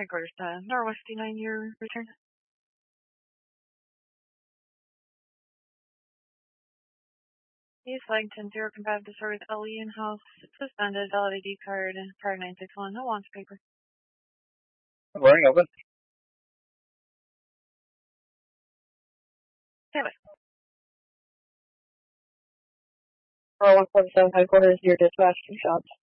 Headquarters, Norwest D9, your return. East Langton, 0 compatible disorder with LE in-house, suspended, valid ID card, card 961, no launch paper. Good morning, open. Okay, bye. 4147 headquarters, your dispatch, 2 shots.